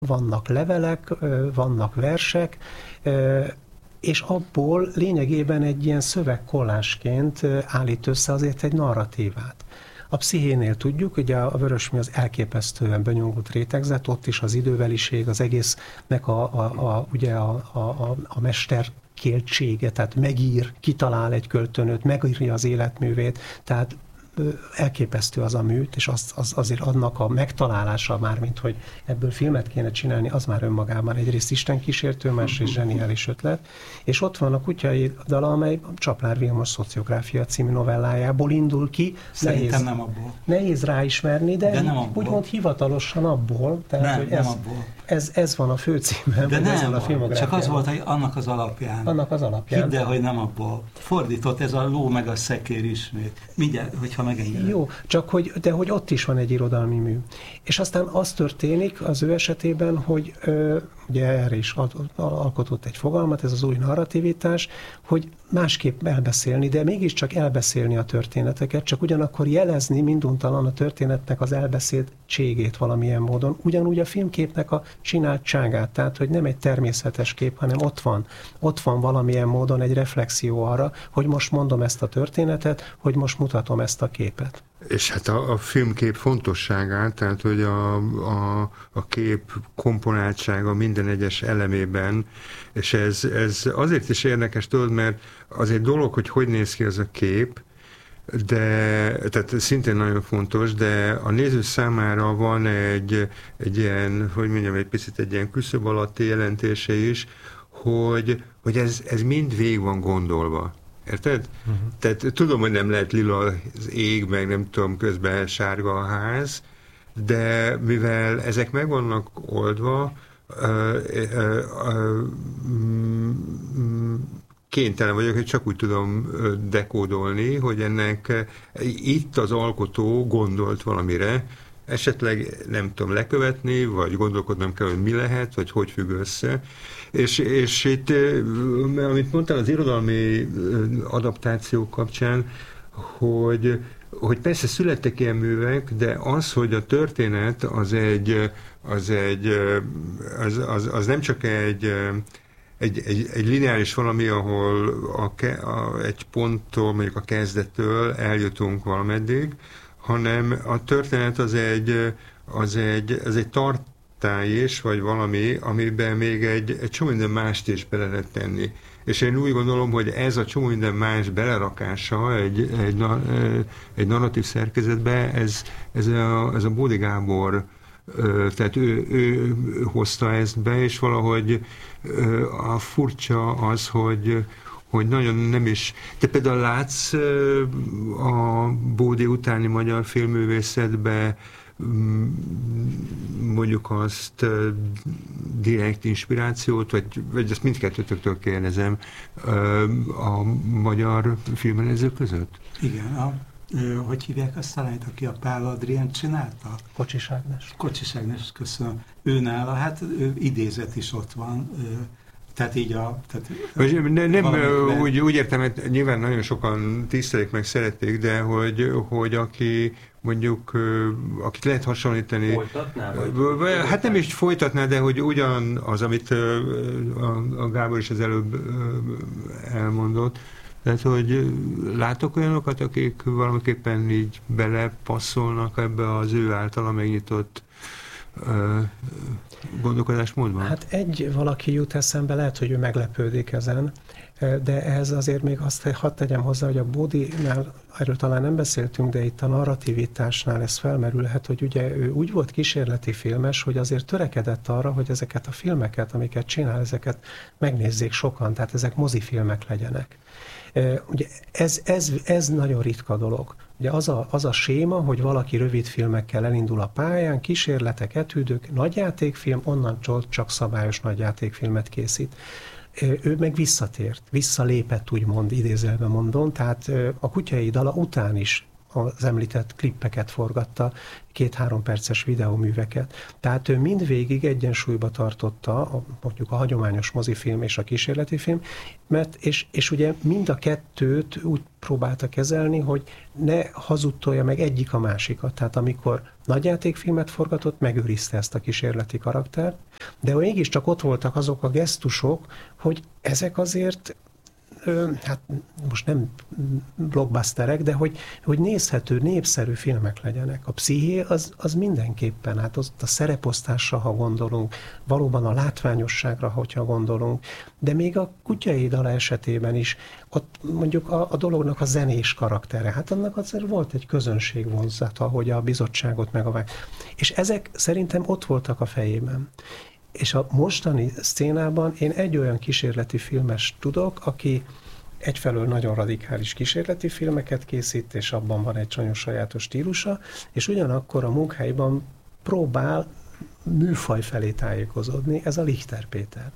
vannak levelek, vannak versek, és abból lényegében egy ilyen szövegkollásként állít össze azért egy narratívát. A pszichénél tudjuk, ugye a vörösmély az elképesztően benyomult rétegzet, ott is az időveliség, az egésznek ugye a mesterkéltsége, tehát megír, kitalál egy költőnőt, megírja az életművét, tehát elképesztő az a műt, és azért annak a megtalálása már, mint hogy ebből filmet kéne csinálni, az már önmagában egyrészt istenkísértő, másrészt zseniális ötlet. És ott van a Kutyai dala, amely Csaplár Vilmos szociográfia című novellájából indul ki. Szerintem nem abból. Nehéz ráismerni, de úgymond hivatalosan abból. Tehát, hogy nem abból. Ez van a főcímem, de nem, ez van a filmográfiában. csak az volt, hogy annak az alapján. Annak az alapján. Hidd el, hogy nem abból. Fordított ez a ló meg a szekér ismét. Mindjárt, hogyha megengedem. Jó, csak hogy ott is van egy irodalmi mű. És aztán az történik az ő esetében, hogy ugye erre is alkotott egy fogalmat, ez az új narrativitás, hogy másképp elbeszélni, de mégiscsak elbeszélni a történeteket, csak ugyanakkor jelezni minduntalan a történetnek az elbeszéltségét valamilyen módon, ugyanúgy a filmképnek a csináltságát, tehát hogy nem egy természetes kép, hanem ott van valamilyen módon egy reflexió arra, hogy most mondom ezt a történetet, hogy most mutatom ezt a képet. És hát a filmkép fontosságát, tehát hogy a kép komponáltsága minden egyes elemében, és ez azért is érdekes, tudod, mert az egy dolog, hogy néz ki ez a kép, tehát szintén nagyon fontos, de a néző számára van egy ilyen, hogy mondjam, egy picit egy ilyen küszöb alatti jelentése is, hogy ez mind végig van gondolva. Érted? Tehát tudom, hogy nem lehet lila az ég, meg nem tudom, közben sárga a ház, de mivel ezek meg vannak oldva, kénytelen vagyok, hogy csak úgy tudom dekódolni, hogy ennek itt az alkotó gondolt valamire, esetleg nem tudom lekövetni, vagy gondolkodnom kell, hogy mi lehet, vagy hogy függ össze. És itt, amit mondtál az irodalmi adaptációk kapcsán, hogy persze születtek ilyen művek, de az, hogy a történet az nem csak egy lineáris valami, ahol egy ponttól, mondjuk a kezdettől eljutunk valameddig, hanem a történet az egy tartályés, vagy valami, amiben még egy csomó minden mást is bele lehet tenni. És én úgy gondolom, hogy ez a csomó minden más belerakása egy narratív szerkezetbe, ez a Bódi Gábor, tehát ő hozta ezt be, és valahogy a furcsa az, hogy nagyon nem is... Te például látsz a Bódi utáni magyar filmművészetbe mondjuk azt direkt inspirációt, vagy ezt mindkettőtöktől kérdezem, a magyar filmrendezők között? Igen, hogy hívják azt talán, aki a Pál Adrient csinálta? Kocsis Ágnes. Kocsis Ágnes, köszönöm. Őnála, hát idézet is ott van, tehát így úgy értem, hogy nyilván nagyon sokan tisztelik meg, szerették, de hogy aki mondjuk, akit lehet hasonlítani... Folytatná? Hát nem is folytatná, de hogy ugyanaz, amit a Gábor is az előbb elmondott, tehát, hogy látok olyanokat, akik valamiképpen így belepasszolnak ebbe az ő általa megnyitott gondolkodásmódban? Hát egy valaki jut eszembe, lehet, hogy ő meglepődik ezen, de ehhez azért még azt hadd tegyem hozzá, hogy a Bódinál, erről talán nem beszéltünk, de itt a narrativitásnál ez felmerülhet, hogy ugye ő úgy volt kísérleti filmes, hogy azért törekedett arra, hogy ezeket a filmeket, amiket csinál, ezeket megnézzék sokan, tehát ezek mozifilmek legyenek. Ugye ez nagyon ritka dolog. Ugye az a séma, hogy valaki rövid filmekkel elindul a pályán, kísérletek, etűdök, nagyjátékfilm, onnan csak szabályos nagyjátékfilmet készít. Ő meg visszatért, visszalépett, úgymond, idézőjelben mondom, tehát a Kutyai dala után is az említett klippeket forgatta, 2-3 perces videóműveket. Tehát ő mindvégig egyensúlyba tartotta mondjuk a hagyományos mozifilm és a kísérleti film, és ugye mind a kettőt úgy próbálta kezelni, hogy ne hazudtolja meg egyik a másikat. Tehát amikor nagyjátékfilmet forgatott, megőrizte ezt a kísérleti karaktert, de mégiscsak ott voltak azok a gesztusok, hogy ezek azért hát most nem blockbusterek, de hogy nézhető, népszerű filmek legyenek. A Psziché az mindenképpen, hát a szereposztásra, ha gondolunk, valóban a látványosságra, hogyha gondolunk, de még a Kutyai dala esetében is, ott mondjuk a dolognak a zenés karaktere, hát annak azért volt egy közönségvonzata, hogy a bizottságot és ezek szerintem ott voltak a fejében. És a mostani szcénában én egy olyan kísérleti filmes tudok, aki egyfelől nagyon radikális kísérleti filmeket készít, és abban van egy nagyon sajátos stílusa, és ugyanakkor a munkáiban próbál műfaj felé tájékozódni, ez a Lichter Péter.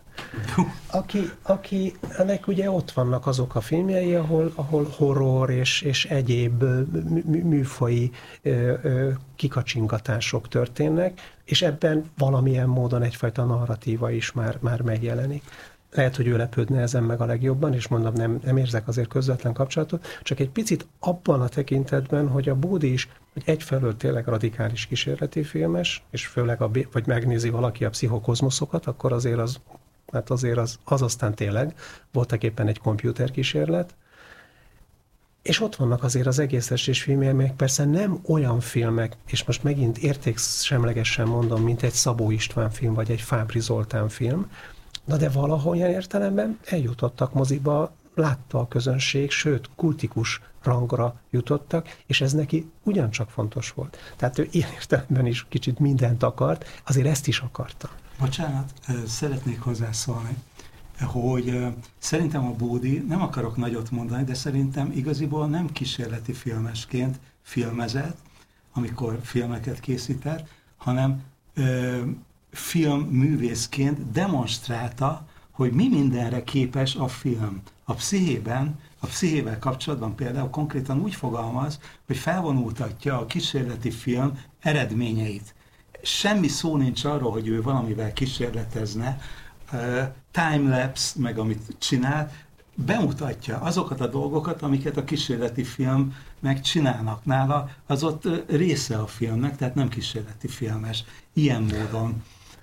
Akinek ugye ott vannak azok a filmjei, ahol horror és egyéb műfaji kikacsingatások történnek, és ebben valamilyen módon egyfajta narratíva is már megjelenik. Lehet, hogy ő lepődne ezen meg a legjobban, és mondom, nem érzek azért közvetlen kapcsolatot, csak egy picit abban a tekintetben, hogy a Bódi is hogy egyfelől tényleg radikális kísérleti filmes, és főleg, vagy megnézi valaki a Pszichokozmoszokat, akkor azért az aztán tényleg voltak éppen egy komputerkísérlet, és ott vannak azért az egész estés filmjei, meg persze nem olyan filmek, és most megint értéksemlegesen mondom, mint egy Szabó István film, vagy egy Fábry Zoltán film, na de valahol ilyen értelemben eljutottak moziba, látta a közönség, sőt, kultikus rangra jutottak, és ez neki ugyancsak fontos volt. Tehát ő ilyen értelemben is kicsit mindent akart, azért ezt is akarta. Bocsánat, szeretnék hozzászólni, hogy szerintem a Bódi, nem akarok nagyot mondani, de szerintem igaziból nem kísérleti filmesként filmezett, amikor filmeket készített, hanem filmművészként demonstrálta, hogy mi mindenre képes a film. A Pszichével kapcsolatban például konkrétan úgy fogalmaz, hogy felvonultatja a kísérleti film eredményeit. Semmi szó nincs arról, hogy ő valamivel kísérletezne, timelapse, meg amit csinál, bemutatja azokat a dolgokat, amiket a kísérleti film megcsinálnak nála, az ott része a filmnek, tehát nem kísérleti filmes. Ilyen módon.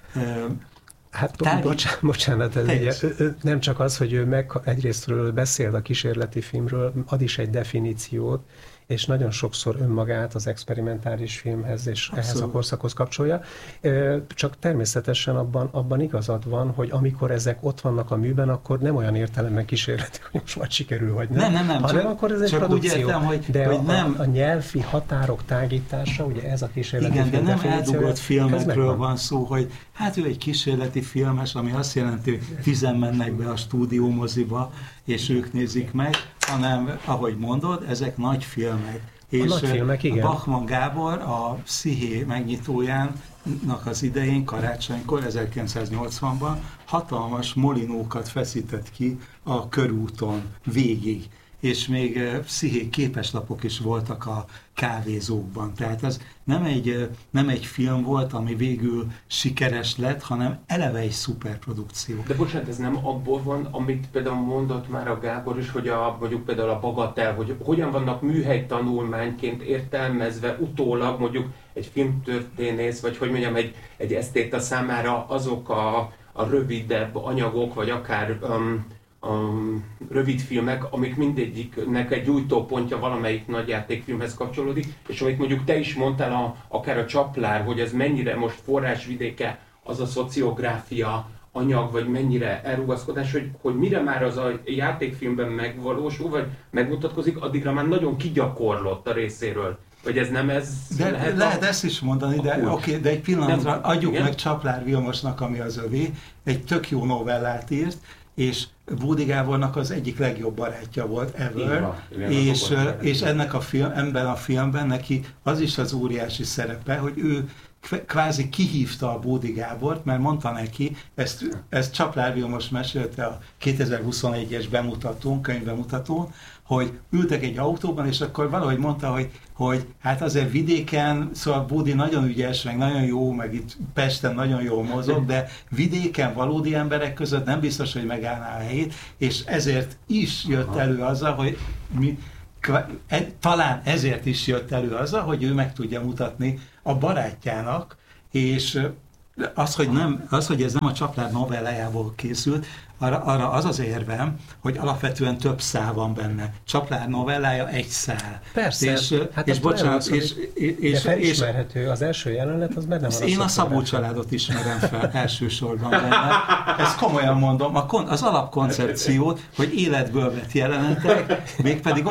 Hát bocsánat, ez ugye, nem csak az, hogy ő egyrésztről beszél a kísérleti filmről, ad is egy definíciót, és nagyon sokszor önmagát az experimentális filmhez és abszolút ehhez a korszakhoz kapcsolja. Csak természetesen abban igazad van, hogy amikor ezek ott vannak a műben, akkor nem olyan értelemben kísérleti, hogy most vagy sikerül, vagy nem. Nem, hanem akkor ez egy produkció. Értem, de hogy nem. A nyelvi határok tágítása, ugye ez a kísérleti film. Igen, de nem eldugott filmekről van szó, hogy hát ő egy kísérleti filmes, ami azt jelenti, hogy 10 mennek be a stúdiómoziba, és ők nézik meg, hanem, ahogy mondod, ezek nagy filmek. És nagy filmek, igen. Bachmann Gábor a Psziché megnyitójának az idején, karácsonykor, 1980-ban hatalmas molinókat feszített ki a körúton végig. És még psziché képeslapok is voltak a kávézókban. Tehát ez nem egy film volt, ami végül sikeres lett, hanem eleve egy szuperprodukció. De bocsánat, ez nem abból van, amit például mondott már a Gábor is, hogy mondjuk például a Bagatel, hogy hogyan vannak műhelytanulmányként értelmezve utólag mondjuk egy filmtörténész, vagy hogy mondjam, egy esztéta számára azok a rövidebb anyagok, vagy akár rövid filmek, amik mindegyiknek egy gyújtópontja valamelyik nagyjátékfilmhez kapcsolódik, és amit mondjuk te is mondtál, akár a Csaplár, hogy ez mennyire most forrásvidéke az a szociográfia anyag, vagy mennyire elrugaszkodás, hogy mire már az a játékfilmben megvalósul, vagy megmutatkozik, addigra már nagyon kigyakorlott a részéről. Vagy ez nem ez de lehet ezt is mondani, de egy pillanatra adjuk igen? meg Csaplár Vilmosnak, ami az övé, egy tök jó novellát írt, és Bódi Gábornak az egyik legjobb barátja volt ever, és ebben a filmben neki az is az óriási szerepe, hogy ő kvázi kihívta a Bódi Gábort, mert mondta neki, ezt Csaplár Vilmos mesélte a 2021-es bemutatón, könyvbemutatón, hogy ültek egy autóban, és akkor valahogy mondta, hogy hát azért vidéken, szóval Bódi nagyon ügyes, meg nagyon jó, meg itt Pesten nagyon jól mozog, de vidéken valódi emberek között nem biztos, hogy megállná a helyét, és ezért is jött elő azzal, hogy talán ezért is jött elő azzal, hogy ő meg tudja mutatni a barátjának, és az, hogy ez nem a Csaplár novellájából készült, arra az az érvem, hogy alapvetően több szál van benne. Csaplár novellája egy szál. Persze, és bocsánat, de felismerhető, az első jelenet, az benne van. Én a Szabó családot ismerem fel elsősorban benne. Ezt komolyan mondom, az alapkoncepciót, hogy életből vett jelenetek, mégpedig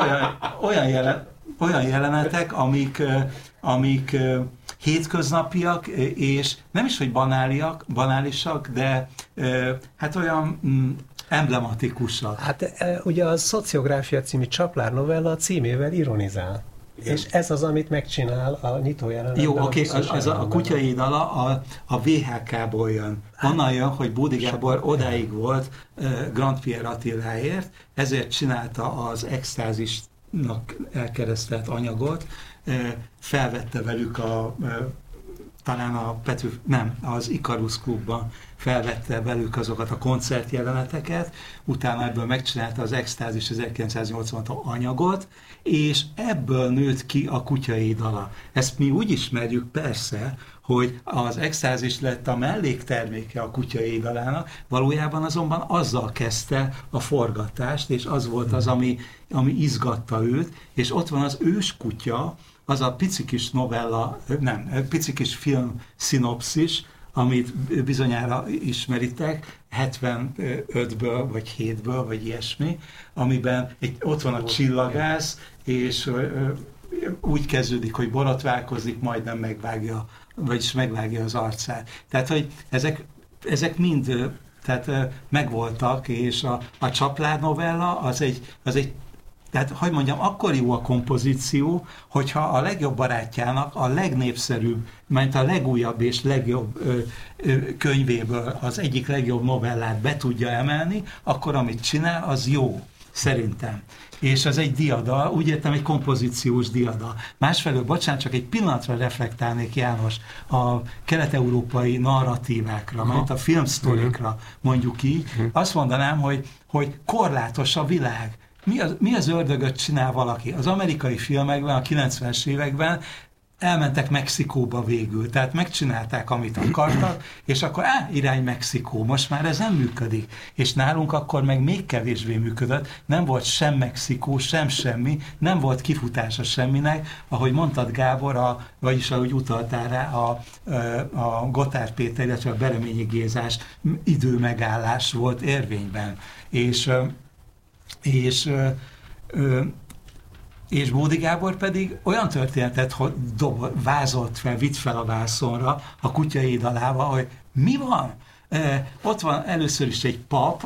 olyan jelenetek, amik hétköznapiak, és nem is, hogy banálisak, de hát olyan emblematikusak. Hát ugye a Szociográfia című Csaplár novella címével ironizál. Igen. És ez az, amit megcsinál a nyitójelenetben. Jó, oké, ez a Kutyai dala a VHK-ból jön. Onnan jön, hogy Bódi Gábor odáig volt Grand Pierre Attiláért, ezért csinálta az extázisnak elkeresztelt anyagot, felvette velük talán az Ikarus Klubban felvette velük azokat a koncertjeleneteket, utána ebből megcsinálta az Extázis 1986 anyagot, és ebből nőtt ki a Kutyai dala. Ezt mi úgy ismerjük persze, hogy az Extázis lett a mellékterméke a Kutyai dalának, valójában azonban azzal kezdte a forgatást, és az volt az, ami izgatta őt, és ott van az őskutya, az a pici kis novella, pici kis film szinopszis, amit bizonyára ismeritek, 75-ből, vagy 7-ből, vagy ilyesmi, amiben ott van a csillagász, és úgy kezdődik, hogy borotválkozik, majdnem megvágja, vagyis megvágja az arcát. Tehát, hogy ezek mind megvoltak, és a Csaplár novella az egy tehát, hogy mondjam, akkor jó a kompozíció, hogyha a legjobb barátjának a legnépszerűbb, mert a legújabb és legjobb könyvéből az egyik legjobb novellát be tudja emelni, akkor amit csinál, az jó, szerintem. És ez egy diadal, úgy értem, egy kompozíciós diadal. Másfelől, bocsánat, csak egy pillanatra reflektálnék, János, a kelet-európai narratívákra, mert a filmsztorikra, mondjuk így, azt mondanám, hogy korlátos a világ. Mi az ördögöt csinál valaki? Az amerikai filmekben, a 90-es években elmentek Mexikóba végül, tehát megcsinálták, amit akartak, és akkor irány Mexikó, most már ez nem működik. És nálunk akkor meg még kevésbé működött, nem volt sem Mexikó, sem semmi, nem volt kifutása semminek, ahogy mondtad Gábor, vagyis ahogy utaltál rá, a Gotthárd Péter, illetve a Bereményi Gézás időmegállás volt érvényben. És Bódi Gábor pedig olyan történetet vázolt fel, vitt fel a vászonra a Kutyai dalával, hogy mi van? Ott van először is egy pap,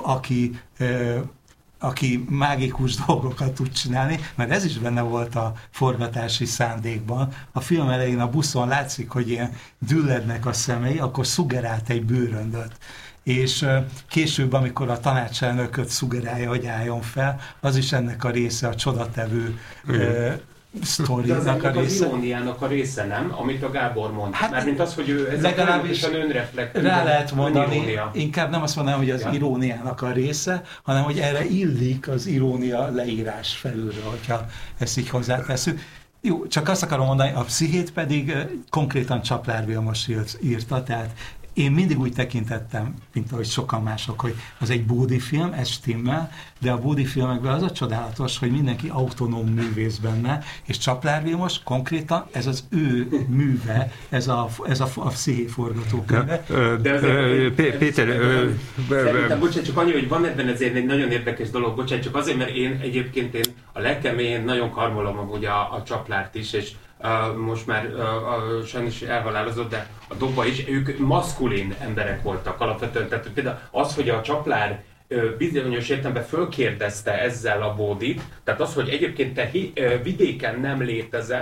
aki mágikus dolgokat tud csinálni, mert ez is benne volt a forgatási szándékban. A film elején a buszon látszik, hogy ilyen düllednek a szemei, akkor szuggerált egy bőröndöt. És később, amikor a tanácselnököt szuggerálja, hogy álljon fel, az is ennek a része, a csodatevő sztorinak a része. Az iróniának a része, nem? Amit a Gábor mond. Hát, mármint az, hogy ő ez legalábbis rá lehet mondani, inkább nem azt mondanám, hogy az iróniának a része, hanem hogy erre illik az irónia leírás felülről, hogyha ezt így hozzáteszünk. Jó, csak azt akarom mondani, a Pszichét pedig konkrétan Csaplár Vilmos írta, tehát én mindig úgy tekintettem, mint ahogy sokan mások, hogy az egy Bódi film, ez stimmel, de a Bódi filmekben az a csodálatos, hogy mindenki autonóm művész benne, és Csaplár Vilmos konkrétan ez az ő műve, ez a Psziché forgatókönyve. Péter... Szerintem, bocsánat, csak annyi, hogy van ebben ezért egy nagyon érdekes dolog, bocsánat, csak azért, mert én a legkeményen nagyon karmolom amúgy a Csaplárt is, és most már sajnos elhalálozott, de a Dobba is, ők maszkulin emberek voltak alapvetően. Tehát például az, hogy a Csaplár bizonyos értelemben fölkérdezte ezzel a Bódit, tehát az, hogy egyébként te vidéken nem létezel,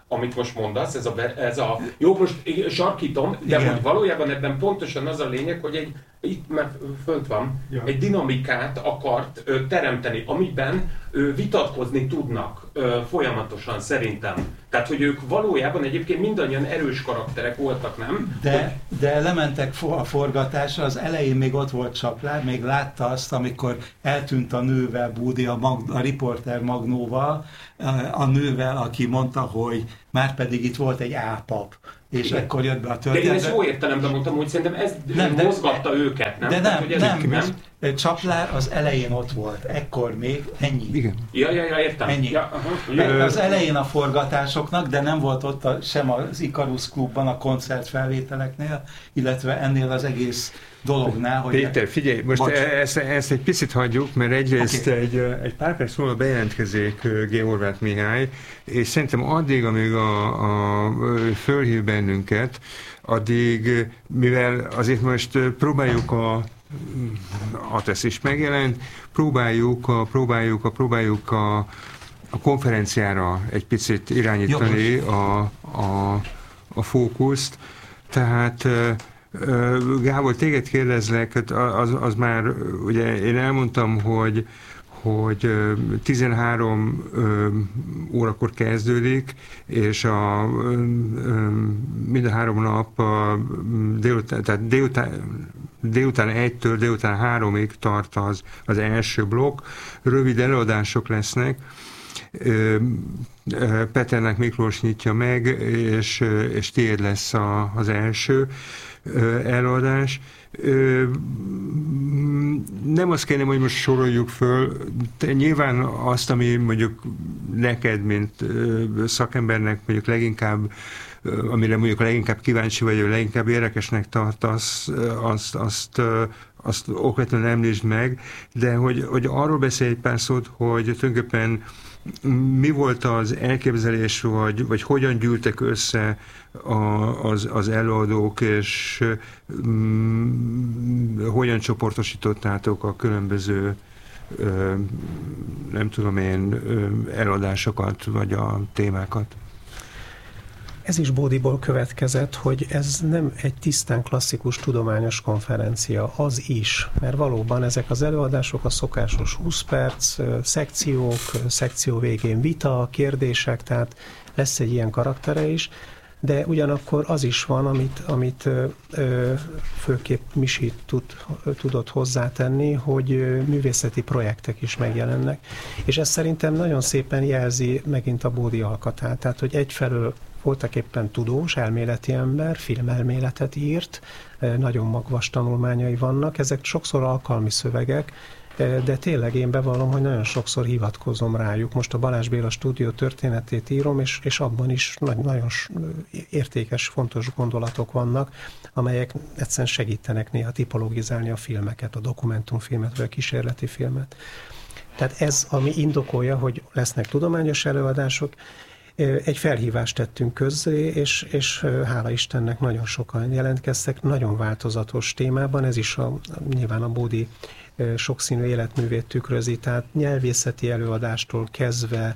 amit most mondasz, ez a jó, most sarkítom, de igen. hogy valójában ebben pontosan az a lényeg, hogy itt már fönt van, egy dinamikát akart teremteni, amiben vitatkozni tudnak folyamatosan szerintem. Tehát, hogy ők valójában egyébként mindannyian erős karakterek voltak, nem? De lementek a forgatásra, az elején még ott volt Csaplár, még látta azt, amikor eltűnt a nővel Bódi, a riporter Magnóval, a nővel, aki mondta, hogy már pedig itt volt egy ápap, és igen. Ekkor jött be a történet. De én ezt jó értelemben mondtam, hogy szerintem ez mozgatta őket, nem? De Tehát, nem. Csaplár az elején ott volt, ekkor még ennyi. Igen. Ja, értem. Ennyi. Ja, az elején a forgatásoknak, de nem volt ott sem az Ikarus Klubban a koncertfelvételeknél, illetve ennél az egész dolognál. Hogy Péter, figyelj, most ezt egy picit hagyjuk, mert egyrészt egy pár perc múlva bejelentkezik G. Horváth Mihály, és szerintem addig, amíg fölhív bennünket, addig, mivel azért most próbáljuk a TESZ is megjelent, próbáljuk a konferenciára egy picit irányítani a fókuszt. Tehát Gábor, téged kérdezlek, az már, ugye én elmondtam, hogy 13 órakor kezdődik, és mind a 3 nap délután 1-től délután 3-ig tart az első blokk. Rövid előadások lesznek. Peternek Miklós nyitja meg, és tiéd lesz az első előadás. Nem azt kérném, hogy most soroljuk föl, nyilván azt, ami mondjuk neked, mint szakembernek mondjuk leginkább, amire mondjuk leginkább kíváncsi vagy, vagy leginkább érdekesnek tartasz, azt okvetlenül említsd meg, de hogy arról beszélj egy pár szót, hogy tulajdonképpen mi volt az elképzelés, vagy hogyan gyűltek össze az előadók, és hogyan csoportosítottátok a különböző nem tudom én, előadásokat, vagy a témákat? Ez is Bódiból következett, hogy ez nem egy tisztán klasszikus tudományos konferencia, az is, mert valóban ezek az előadások a szokásos 20 perc, szekció végén vita, kérdések, tehát lesz egy ilyen karaktere is, de ugyanakkor az is van, amit főképp Misi tudott hozzátenni, hogy művészeti projektek is megjelennek, és ez szerintem nagyon szépen jelzi megint a Bódi alkatát, tehát hogy egyfelől voltak éppen tudós, elméleti ember, filmelméletet írt, nagyon magvas tanulmányai vannak, ezek sokszor alkalmi szövegek, de tényleg én bevallom, hogy nagyon sokszor hivatkozom rájuk. Most a Balázs Béla stúdió történetét írom, és abban is nagyon értékes, fontos gondolatok vannak, amelyek egyszerűen segítenek néha tipologizálni a filmeket, a dokumentumfilmet vagy a kísérleti filmet. Tehát ez, ami indokolja, hogy lesznek tudományos előadások. Egy felhívást tettünk közzé, és hála Istennek nagyon sokan jelentkeztek, nagyon változatos témában, ez is nyilván a Bódi sokszínű életművét tükrözi, tehát nyelvészeti előadástól kezdve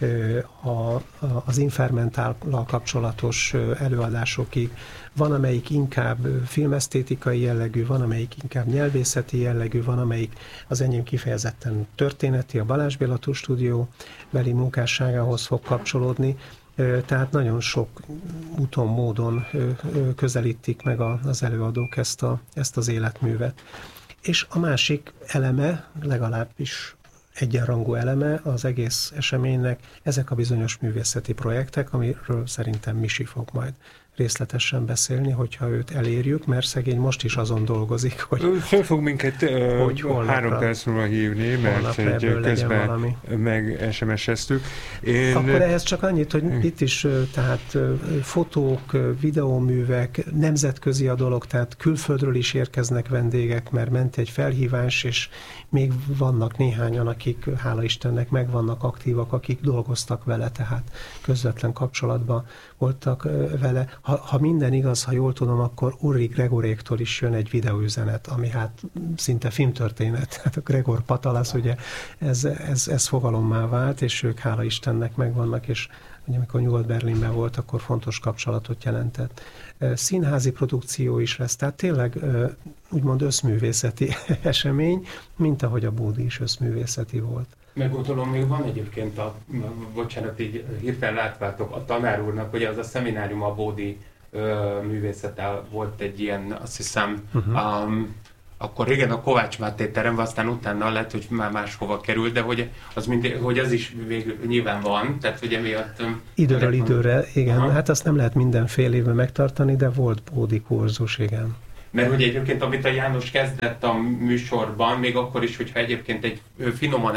az infermentállal kapcsolatos előadásokig. Van, amelyik inkább filmesztétikai jellegű, van, amelyik inkább nyelvészeti jellegű, van, amelyik az enyém kifejezetten történeti, a Balázs Béla stúdió beli munkásságához fog kapcsolódni. Tehát nagyon sok úton, módon közelítik meg az előadók ezt az életművet. És a másik eleme, legalábbis egyenrangú eleme az egész eseménynek, ezek a bizonyos művészeti projektek, amiről szerintem Misi fog majd részletesen beszélni, hogyha őt elérjük, mert szegény most is azon dolgozik, hogy... Föl fog minket 3 perc múlva hívni, mert egy közben meg SMS-eztük. Akkor ehhez csak annyit, hogy itt is tehát fotók, videóművek, nemzetközi a dolog, tehát külföldről is érkeznek vendégek, mert ment egy felhívás, és még vannak néhányan, akik hála Istennek meg vannak aktívak, akik dolgoztak vele, tehát közvetlen kapcsolatban voltak vele. Ha minden igaz, ha jól tudom, akkor Uri Gregoréktól is jön egy videóüzenet, ami hát szinte filmtörténet. Hát a Gregor Patalas, ugye ez fogalommá vált, és ők hála Istennek megvannak, és ugye, amikor Nyugat-Berlinben volt, akkor fontos kapcsolatot jelentett. Színházi produkció is lesz, tehát tényleg úgymond összművészeti esemény, mint ahogy a Bódi is összművészeti volt. Meggondolom, még van egyébként bocsánat, így hirtelen látváltok, a tanár úrnak, hogy az a szeminárium a Bódi művészettel volt egy ilyen, azt hiszem, akkor régen a Kovács Máté teremben, aztán utána lett, hogy már máshova került, de hogy az is nyilván van, tehát hogy emiatt... Időről időre, igen, hát azt nem lehet minden fél évben megtartani, de volt Bódi kurzus, igen. Mert hogy egyébként, amit a János kezdett a műsorban, még akkor is, hogyha egyébként egy finoman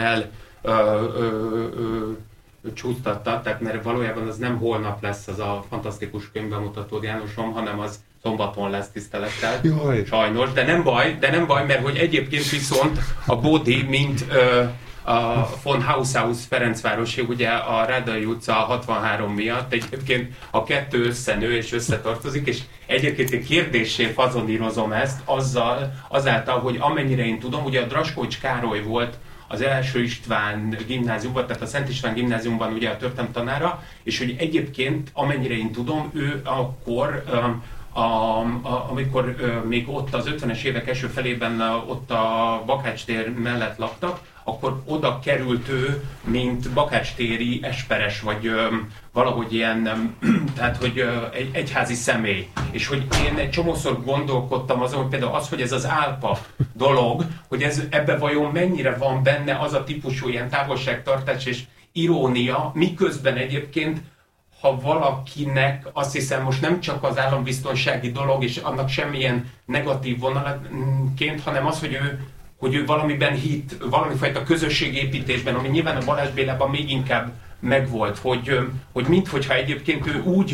csúsztatta, tehát mert valójában az nem holnap lesz az a fantasztikus könyvbemutató Jánosom, hanem az szombaton lesz, tisztelettel. Jaj. Sajnos, de nem baj, mert hogy egyébként viszont a Bódi, mint a von Haushaus Ferencvárosi, ugye a Rádai utca 63 miatt egyébként a kettő összenő és összetartozik, és egyébként egy kérdéssé fazonírozom ezt azáltal, hogy amennyire én tudom, ugye a Draskovics Károly volt az első István gimnáziumban, tehát a Szent István gimnáziumban ugye a történelem-tanára, és hogy egyébként amennyire én tudom, ő akkor amikor még ott az 50-es évek első felében ott a Bakács tér mellett laktak, akkor oda került ő, mint bakácstéri esperes, vagy valahogy ilyen, tehát hogy egy egyházi személy. És hogy én egy csomószor gondolkodtam azon, hogy például az, hogy ez az álpap dolog, hogy ebbe vajon mennyire van benne az a típusú ilyen távolságtartás és irónia, miközben egyébként ha valakinek, azt hiszem most nem csak az állambiztonsági dolog, és annak semmilyen negatív vonalaként, hanem az, hogy ő valamiben hitt, valamifajta közösségépítésben, ami nyilván a Balázs Bélában még inkább megvolt, hogy minthogyha egyébként ő úgy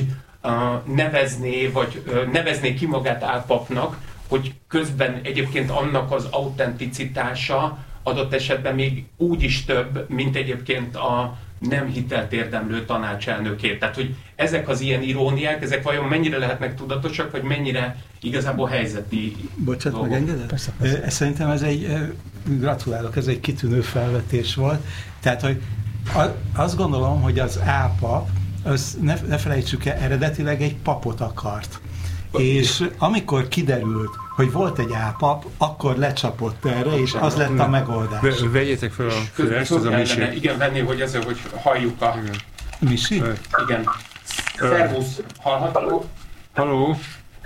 nevezné ki magát álpapnak, hogy közben egyébként annak az autenticitása adott esetben még úgy is több, mint egyébként a nem hitelt érdemlő tanácselnökét. Tehát, hogy ezek az ilyen iróniák, ezek vajon mennyire lehetnek tudatosak, vagy mennyire igazából helyzeti Bocsánat, dolgok? megengedett? Persze. Szerintem gratulálok, ez egy kitűnő felvetés volt. Tehát, hogy azt gondolom, hogy az álpap, ne felejtsük el, eredetileg egy papot akart. És amikor kiderült, hogy volt egy álpap, akkor lecsapott erre, és az lett a megoldás. Vegyétek fel a fülest, az a Misi. Igen, venni, hogy ezzel, hogy halljuk a... Misi? Igen. Szervusz, hallható? Halló?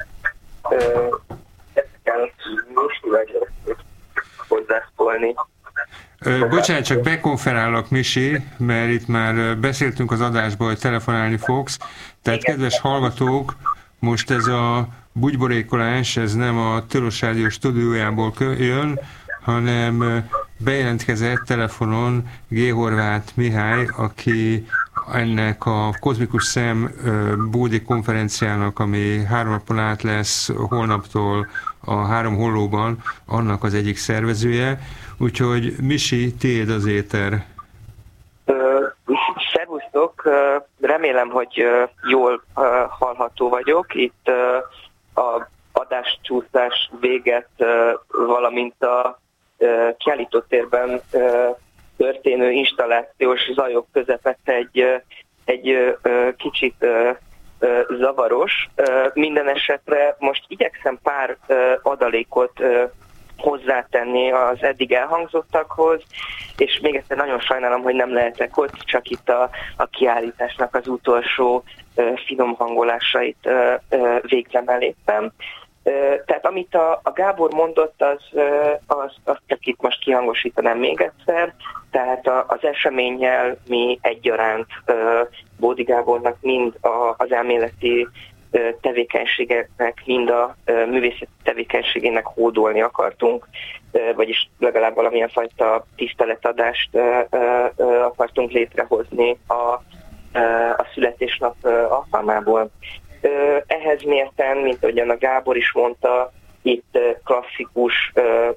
hozzászólni. Bocsánat, csak bekonferálok, Misi, mert itt már beszéltünk az adásból, hogy telefonálni fogsz. Tehát, kedves hallgatók, most ez a bugyborékolás, ez nem a Tilos Rádió stúdiójából jön, hanem bejelentkezett telefonon G. Horváth Mihály, aki ennek a Kozmikus Szem Bódi konferenciának, ami 3 napon át lesz holnaptól a 3 Hollóban, annak az egyik szervezője. Úgyhogy Misi, tiéd az éter. Szervusztok, remélem, hogy jól hallható vagyok. Itt a adáscsúszás véget, valamint a kiállítótérben történő installációs zajok közepette egy kicsit zavaros. Minden esetre most igyekszem pár adalékot hozzátenni az eddig elhangzottakhoz, és még egyszer nagyon sajnálom, hogy nem lehetek ott, csak itt a kiállításnak az utolsó finom hangolásait végzem el éppen. Tehát amit a Gábor mondott, azt csak itt most kihangosítanám még egyszer, tehát az eseménnyel mi egyaránt Bódi Gábornak mind az elméleti tevékenységeknek, mind a művészeti tevékenységének hódolni akartunk, vagyis legalább valamilyen fajta tiszteletadást akartunk létrehozni a születésnap alkalmából. Ehhez mérten, mint ahogyan a Gábor is mondta, itt klasszikus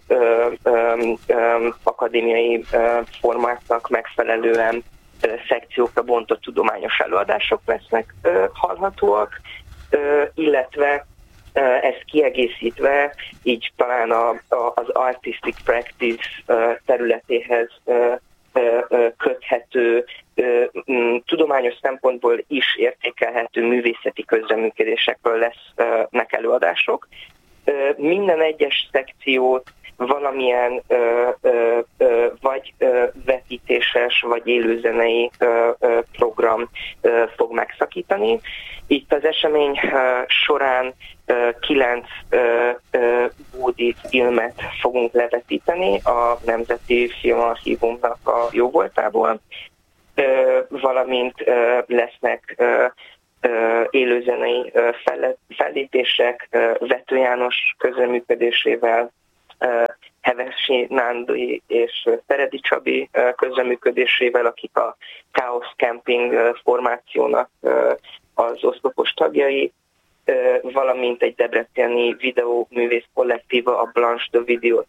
akadémiai formáknak megfelelően szekciókra bontott tudományos előadások lesznek hallhatóak. illetve ezt kiegészítve, így talán az artistic practice területéhez köthető, tudományos szempontból is értékelhető művészeti közreműködésekről lesznek előadások. Minden egyes szekciót valamilyen vagy vetítéses, vagy élőzenei program fog megszakítani. Itt az esemény során 9 búdi filmet fogunk levetíteni a Nemzeti Filmarchívumnak a jóvoltából, valamint lesznek élőzenei fellépések Vető János közreműködésével, Hevesi Nándi és Szeredi Csabi közreműködésével, akik a Chaos Camping formációnak az oszlopos tagjai, valamint egy debreceni videóművész kollektíva, a Blanche de Videót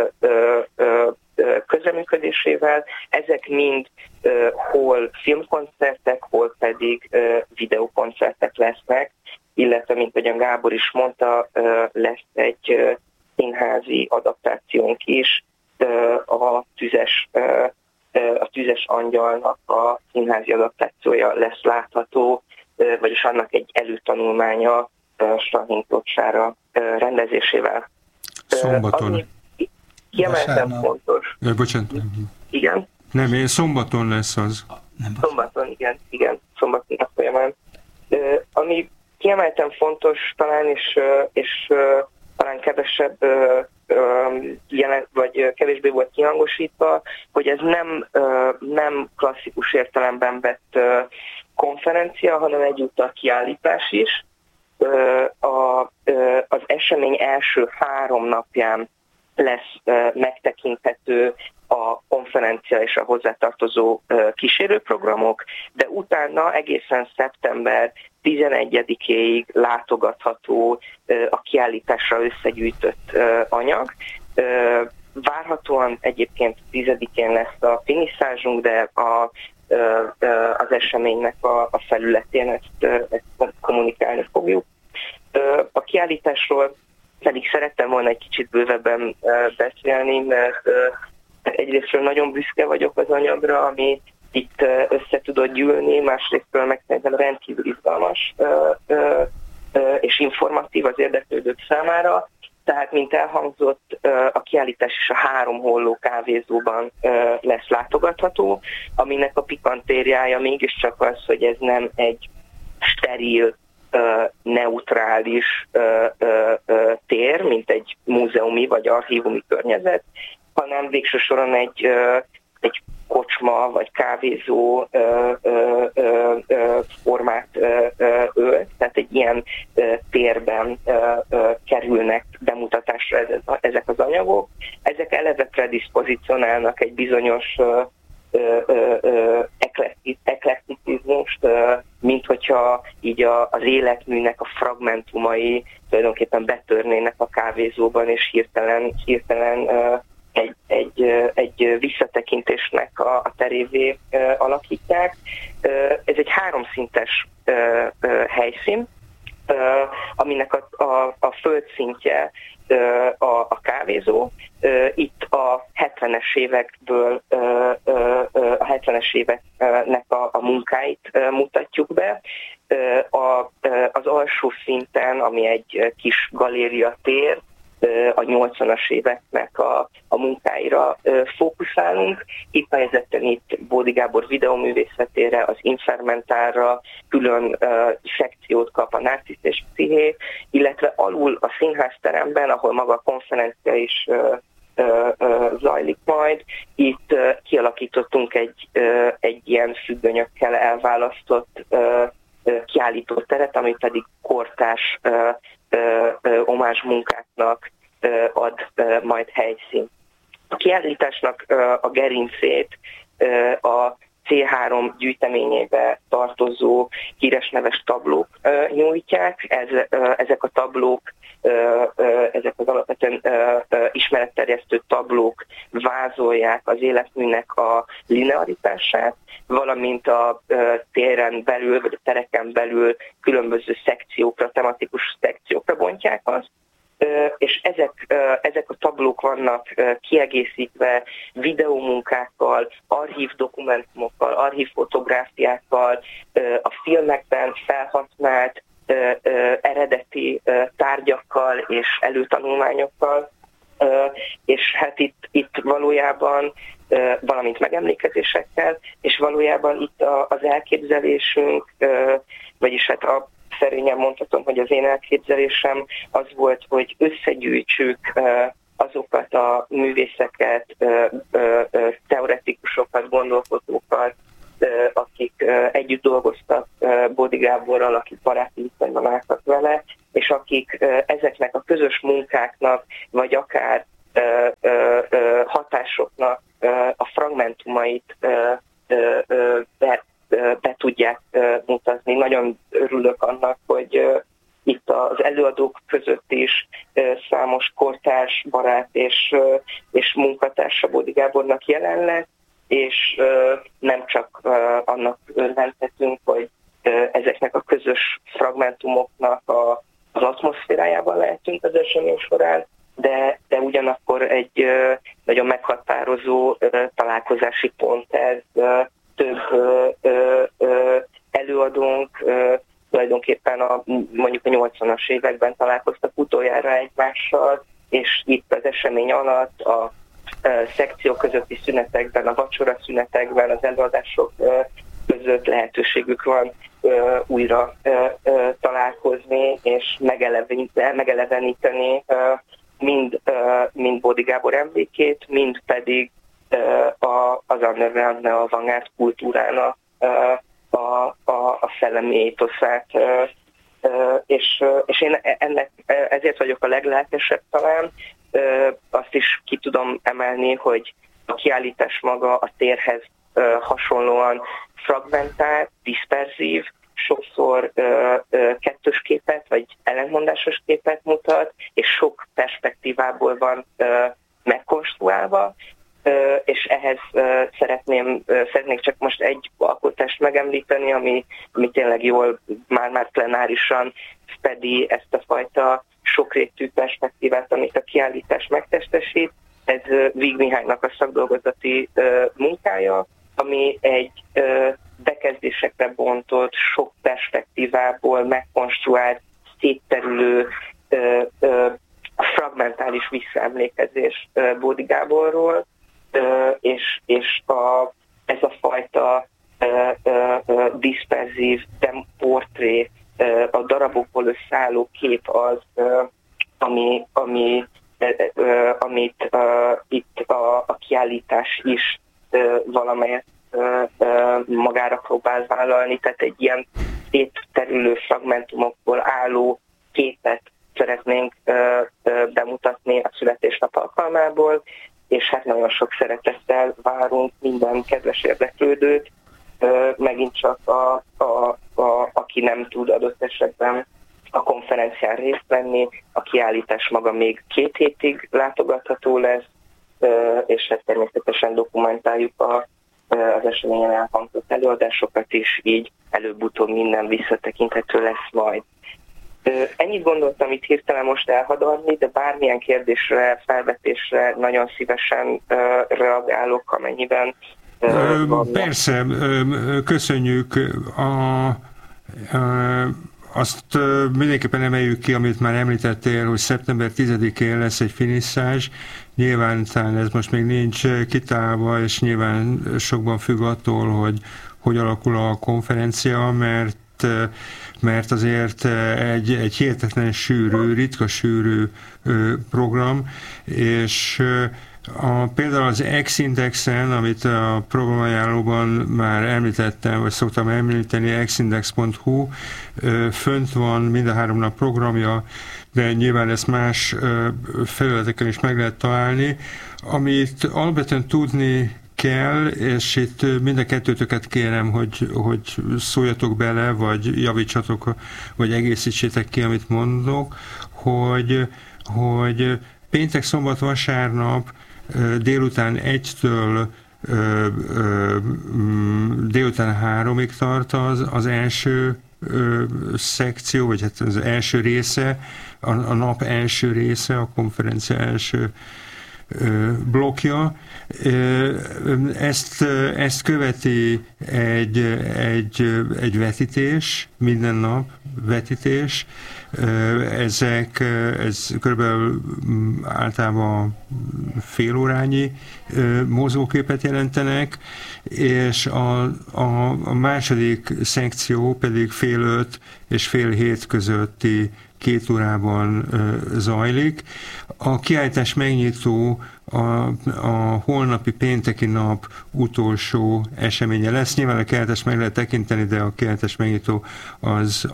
közreműködésével. Ezek mind hol filmkoncertek, hol pedig videókoncertek lesznek, illetve, mint ahogyan Gábor is mondta, lesz egy színházi adaptációnk is, a Tüzes Angyalnak a színházi adaptációja lesz látható, vagyis annak egy előtanulmánya Strahin Klocsára rendezésével. Szombaton. Kiemelten fontos. Bocsánat. Igen? Nem, szombaton lesz az. Szombaton, igen. Szombaton a folyamán. Ami kiemelten fontos talán, és talán kevesebb vagy kevésbé volt kihangosítva, hogy ez nem klasszikus értelemben vett konferencia, hanem egyúttal kiállítás is. Az esemény első 3 napján lesz megtekinthető a konferencia és a hozzátartozó kísérőprogramok, de utána egészen szeptember 11-éig látogatható a kiállításra összegyűjtött anyag. Várhatóan egyébként 10-én lesz a finiszázsunk, de az eseménynek a felületén ezt kommunikálni fogjuk. A kiállításról pedig szerettem volna egy kicsit bővebben beszélni, mert egyrésztről nagyon büszke vagyok az anyagra, ami itt össze tudott gyűlni, másrésztről meg szerintem rendkívül izgalmas és informatív az érdeklődők számára. Tehát, mint elhangzott, a kiállítás is a 3 holló kávézóban lesz látogatható, aminek a pikantériája mégiscsak az, hogy ez nem egy steril, neutrális tér, mint egy múzeumi vagy archívumi környezet, hanem végső soron egy kocsma vagy kávézó formát ölt, tehát egy ilyen térben kerülnek bemutatásra ezek az anyagok. Ezek eleve prediszpozicionálnak egy bizonyos eklektizmust, mint hogyha így az életműnek a fragmentumai tulajdonképpen betörnének a kávézóban, és hirtelen egy visszatekintésnek a terévé alakítják. Ez egy 3 szintes helyszín, aminek a földszintje a kávézó. Itt a 70-es évekből a 70-es éveknek a munkáit mutatjuk be. Az alsó szinten, ami egy kis galéria tér, a 80-as éveknek a munkáira fókuszálunk. Itt fejezetten itt Bódi Gábor videóművészetére, az Infermentárra külön szekciót kap a Narcisz és Psziché, illetve alul a színházteremben, ahol maga a konferencia is zajlik majd. Itt kialakítottunk egy ilyen függönyökkel elválasztott kiállítóteret, ami pedig kortárs omázs munkáknak ad majd helyszín. A kiállításnak a gerincét a C3 gyűjteményébe tartozó híres neves tablók nyújtják. Ezek a tablók, ezek az alapvetően ismeretterjesztő tablók vázolják az életműnek a linearitását, valamint a téren belül, vagy a tereken belül különböző szekciókra, tematikus szekciókra bontják azt, és ezek a tablók vannak kiegészítve videómunkákkal, archív dokumentumokkal, archív fotográfiákkal, a filmekben felhasznált eredeti tárgyakkal és előtanulmányokkal, és hát itt valójában, valamint megemlékezésekkel, és valójában itt az elképzelésünk, vagyis hát szerényen mondhatom, hogy az én elképzelésem az volt, hogy összegyűjtsük azokat a művészeket, teoretikusokat, gondolkodókat, akik együtt dolgoztak Bódi Gáborral, akik baráti viszonyban álltak vele, és akik ezeknek a közös munkáknak, vagy akár hatásoknak a fragmentumait be tudják mutatni. Nagyon örülök annak, hogy itt az előadók között is számos kortárs, barát és munkatársa Bódi Gábornak jelen lett, és nem csak annak örvendhetünk, hogy ezeknek a közös fragmentumoknak az atmoszférájában lehetünk az esemény során, de ugyanakkor egy nagyon meghatározó találkozási pont ez. Több előadónk tulajdonképpen mondjuk a 80-as években találkoztak utoljára egymással, és itt az esemény alatt a szekció közötti szünetekben, a vacsora szünetekben, az előadások között lehetőségük van újra találkozni és megeleveníteni mind Bódi Gábor emlékét, mind pedig az underground avantgárd kultúrának a szellemi étoszát. És én ezért vagyok a leglelkesebb talán. Azt is ki tudom emelni, hogy a kiállítás maga a térhez hasonlóan fragmentált, diszperzív, sokszor kettős képet, vagy ellentmondásos képet mutat, és sok perspektívából van megkonstruálva, és ehhez szeretnék csak most egy alkotást megemlíteni, ami tényleg jól már plenárisan fedi ezt a fajta sokrétű perspektívát, amit a kiállítás megtestesít. Ez Víg Mihálynak a szakdolgozati munkája, ami egy bekezdésekre bontott, sok perspektívából megkonstruált, szétterülő, fragmentális visszaemlékezés Bódi Gáborról, és ez a fajta diszperzív portré, a darabokból összeálló kép az, amit itt a kiállítás is valamelyet magára próbál vállalni, tehát egy ilyen szétterülő fragmentumokból álló képet szeretnénk bemutatni a születésnap alkalmából, és hát nagyon sok szeretettel várunk minden kedves érdeklődőt, megint csak aki nem tud adott esetben a konferencián részt venni, a kiállítás maga még 2 hétig látogatható lesz, és hát természetesen dokumentáljuk az eseményen elhangzott előadásokat is, így előbb-utóbb minden visszatekinthető lesz majd. Ennyit gondoltam itt hirtelen most elhadarni, de bármilyen kérdésre, felvetésre nagyon szívesen reagálok, amennyiben Persze, köszönjük. Azt mindenképpen emeljük ki, amit már említettél, hogy szeptember 10-én lesz egy finisszázs. Nyilván talán ez most még nincs kitálva, és nyilván sokban függ attól, hogy alakul a konferencia, mert azért egy hihetetlen sűrű, ritka sűrű program, és például az X-Indexen, amit a programajánlóban már említettem, vagy szoktam említeni, xindex.hu, fönt van mind a 3 nap programja, de nyilván ezt más felületeken is meg lehet találni. Amit alapvetően tudni kell, és itt mind a kettőtöket kérem, hogy szóljatok bele, vagy javítsatok, vagy egészítsétek ki, amit mondok, hogy péntek, szombat, vasárnap délután 1-től délután 3-ig tart az első szekció, vagy hát az első része, a nap első része, a konferencia első blokkja. Ezt követi egy vetítés, minden nap vetítés. Ez körülbelül általában félórányi mozgóképet jelentenek, és a második szekció pedig 6:30 és 6:30 közötti 2 órában zajlik. A kiállítás megnyitó a holnapi pénteki nap utolsó eseménye lesz. Nyilván a kiállítást meg lehet tekinteni, de a kiállítás megnyitó az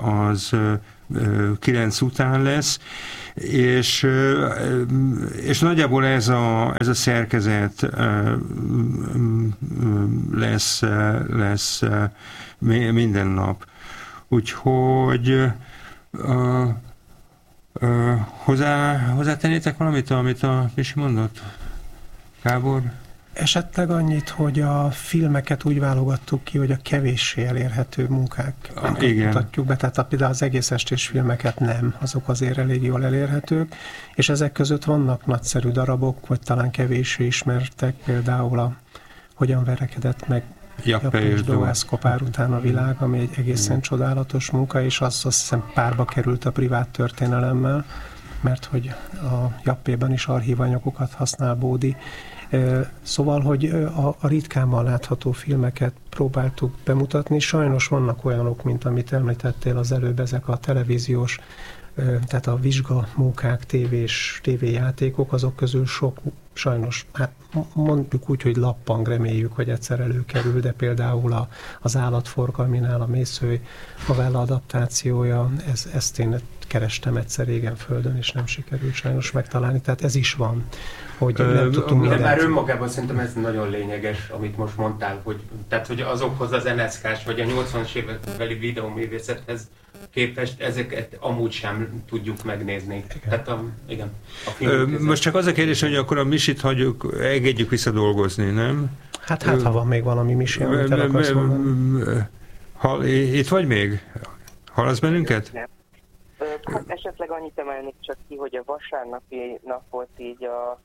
9 után lesz, és nagyjából ez a szerkezet lesz minden nap. Úgyhogy hozzátennétek valamit, amit a Misi mondott? Gábor? Esetleg annyit, hogy a filmeket úgy válogattuk ki, hogy a kevéssé elérhető munkákat mutatjuk be, tehát például az egész estés filmeket nem, azok azért elég jól elérhetők, és ezek között vannak nagyszerű darabok, vagy talán kevéssé ismertek, például a Hogyan verekedett meg Jappe és Dohász Kopár után a világ, ami egy egészen csodálatos munka, és azt hiszem párba került a privát történelemmel, mert hogy a Jappéban is archívanyagokat használ Bódi. Szóval, hogy a ritkámmal látható filmeket próbáltuk bemutatni. Sajnos vannak olyanok, mint amit említettél az előbb, ezek a televíziós, tehát a vizsgamunkák, tévéjátékok, azok közül sok sajnos, hát mondjuk úgy, hogy lappang, reméljük, hogy egyszer előkerül, de például az Állatforgalminál a Mészői novella adaptációja, ezt én kerestem egyszer régen földön, és nem sikerült sajnos megtalálni, tehát ez is van, hogy nem tudtunk mindent. De már önmagában szerintem ez nagyon lényeges, amit most mondtál, hogy azokhoz az NSZK-s vagy a 80-as évekbeli videóművészethez képest ezeket amúgy sem tudjuk megnézni. Igen. Tehát igen. Most csak az a kérdés, hogy akkor a Misit hagyjuk, engedjük visszadolgozni, nem? Hát ha van még valami Misi, amit el akarsz mondani. Itt vagy még? Hallasz bennünket? Nem. Hát esetleg annyit emelnék csak ki, hogy a vasárnapi napot így a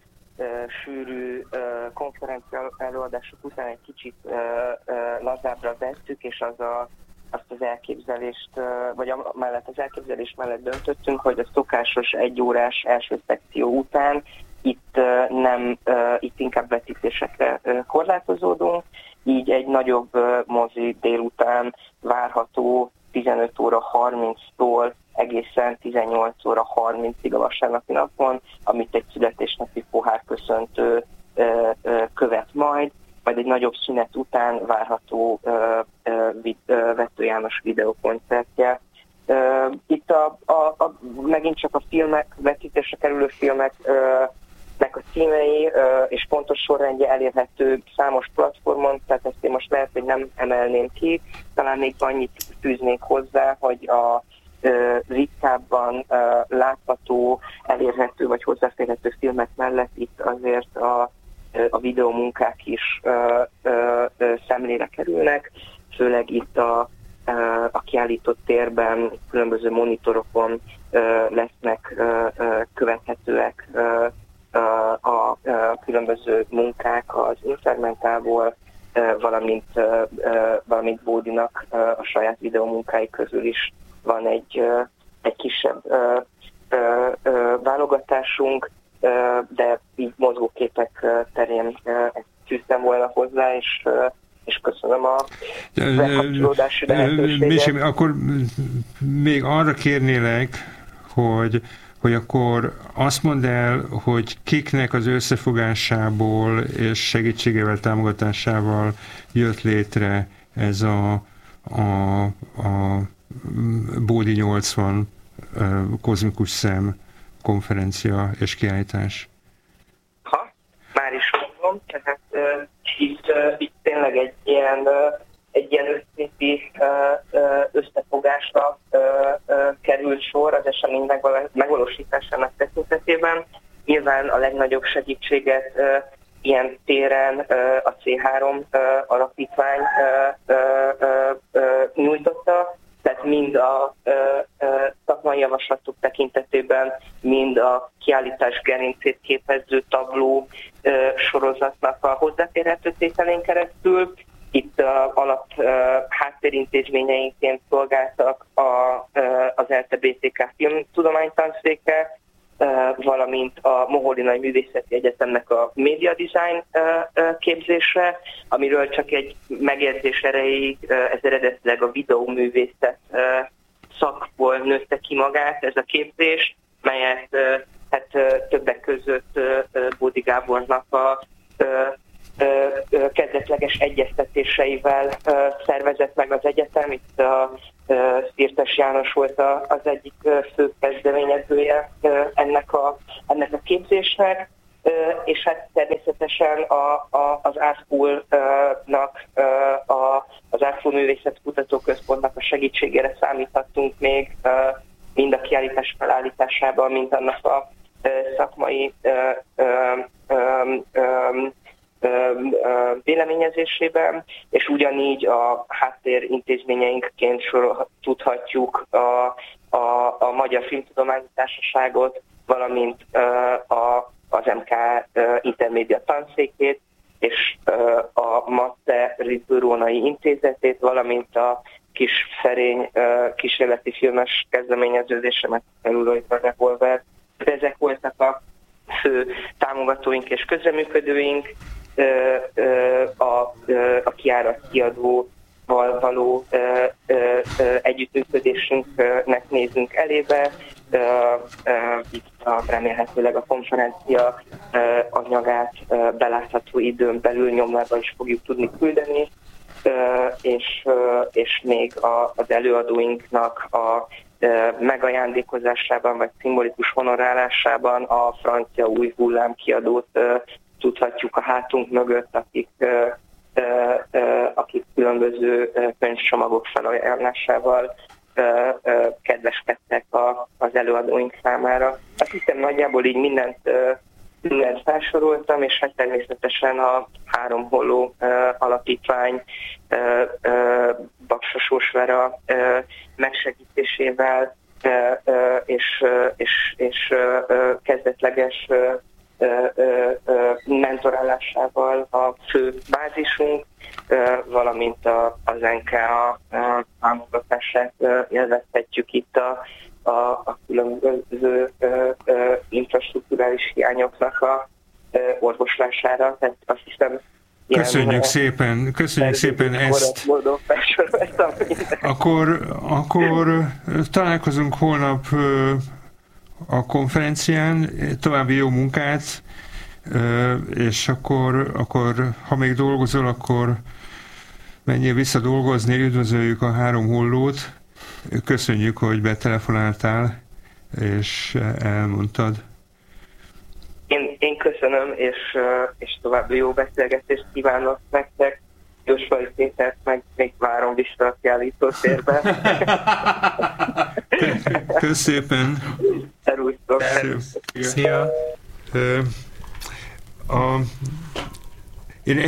sűrű konferencia előadások után egy kicsit lazábbra vettük, és azt az elképzelést, vagy mellett az elképzelés mellett döntöttünk, hogy a szokásos 1 órás első szekció után itt inkább vetítésekre korlátozódunk, így egy nagyobb mozi délután várható 15 óra 30-tól egészen 18 óra 30-ig a vasárnapi napon, amit egy születésnapi pohárköszöntő követ majd egy nagyobb szünet után várható Vettő János videókoncertje. Itt megint csak a filmek, vetítésre kerülő filmeknek a címei és pontos sorrendje elérhető számos platformon, tehát ezt én most lehet, hogy nem emelném ki, talán még annyit fűznék hozzá, hogy a ritkábban látható, elérhető vagy hozzáférhető filmek mellett itt azért a videómunkák is szemlélre kerülnek, főleg itt a kiállított térben különböző monitorokon lesznek követhetőek a különböző munkák az Infermentából, valamint Bódinak a saját videómunkái közül is van egy kisebb válogatásunk, de így mozgóképek terén ezt fűztem volna hozzá, és köszönöm a bekapcsolódási lehetőséget. Misi, akkor még arra kérnélek, hogy akkor azt mondd el, hogy kiknek az összefogásából és segítségével, támogatásával jött létre ez a Bódi 80 kozmikus szem konferencia és kiállítás. Már is mondom, tehát Itt tényleg egy ilyen össznépi összefogásra került sor az esemény megvalósításának tekintetében. Nyilván a legnagyobb segítséget ilyen téren a C3 alapítvány nyújtotta, tehát mind a szakmai javaslatok tekintetében, mind a kiállítás gerincét képező tabló sorozatnak a hozzáférhető tételén keresztül. Itt alap háttérintézményeinként szolgáltak az LTBTK filmtudománytanszéke, valamint a Moholy Nagy Művészeti Egyetemnek a média design képzése, amiről csak egy megjegyzés erejéig ez eredetileg a videóművészet szakból nőtte ki magát ez a képzés, melyet többek között Bódi Gábornak a kezdetleges egyeztetéseivel szervezett meg az egyetem. Itt Szirtes János volt az egyik fő kezdeményezője ennek a képzésnek, és hát természetesen az ASPUL-nak, az ASPUL Művészet Kutatóközpontnak a segítségére számíthattunk még mind a kiállítás felállításában, mind annak a szakmai véleményezésében, és ugyanígy a háttérintézményeinkként tudhatjuk a Magyar Filmtudományi Társaságot, valamint az MK Intermédia tanszékét, és a Matte Ritbőrónai Intézetét, valamint a Kis Ferény kísérleti filmes kezdeményeződése, meg Celluloid Revolver. Ezek voltak a fő támogatóink és közreműködőink. A Kiárat kiadóval való együttműködésünknek nézünk elébe. Itt remélhetőleg a konferencia anyagát belátható időn belül nyomvába is fogjuk tudni küldeni, és még az előadóinknak a megajándékozásában vagy szimbolikus honorálásában a francia Új Hullám kiadót tudhatjuk a hátunk mögött, akik különböző könyvcsomagok felajánlásával kedveskedtek az előadóink számára. Azt hiszem nagyjából így mindent felsoroltam, és hát természetesen a Három Holló alapítvány Baksa Sós Vera megsegítésével és kezdetleges mentorálásával a fő bázisunk, valamint az NKA támogatását élvezhetjük itt a különböző infrastrukturális hiányoknak a orvoslására. Tehát azt hiszem, köszönjük szépen ezt. Akkor találkozunk holnap a konferencián, további jó munkát, és akkor ha még dolgozol, akkor menjél vissza dolgozni, üdvözöljük a Három Hollót, köszönjük, hogy betelefonáltál, és elmondtad. Én köszönöm, és további jó beszélgetést kívánok nektek. Jósfai Pétert meg még várom vissza a kiállítótérbe. Kösz szépen! Szervusztok! Szia! Én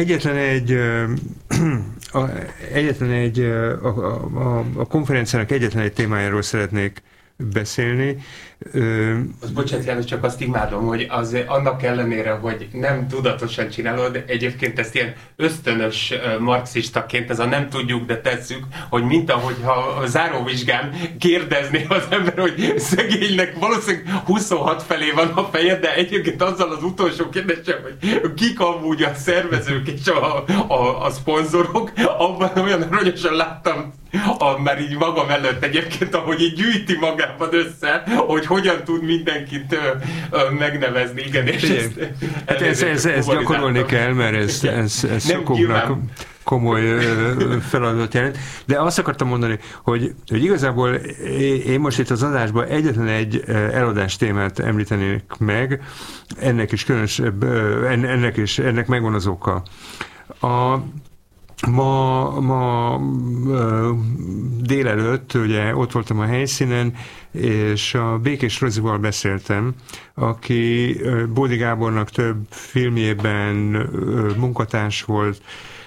a konferenciának egyetlen egy témájáról szeretnék beszélni. Bocsánat, János, csak azt imádom, hogy annak ellenére, hogy nem tudatosan csinálod, egyébként ezt ilyen ösztönös marxistaként, ez a nem tudjuk, de tesszük, hogy mint ahogyha a záróvizsgán kérdezné az ember, hogy szegénynek valószínűleg 26 felé van a feje, de egyébként azzal az utolsó kérdésem, hogy kik amúgy a szervezők és a szponzorok, abban olyan aranyosan láttam már így magam előtt egyébként, ahogy így gyűjti magában össze, hogy hogyan tud mindenkit megnevezni. Igen, és ezt gyakorolni kell, mert ez sokaknak komoly feladat jelent. De azt akartam mondani, hogy igazából én most itt az adásban egyetlen egy eladás témát említenék meg, ennek is különösebb, ennek megvan az oka. Ma délelőtt ugye ott voltam a helyszínen, és a Békés Rozival beszéltem, aki Bódi Gábornak több filmjében munkatárs volt,